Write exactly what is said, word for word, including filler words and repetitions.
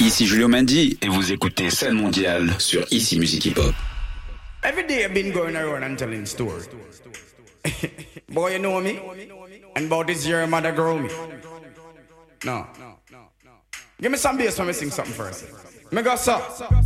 Ici Julio Mendy et vous écoutez Scène Mondiale sur Ici Musique Hip Hop. Every day I've been going around and telling stories. Boy, you know me? And about this year, mother grow me. No. Give me some bass when me sing something first. Me go so.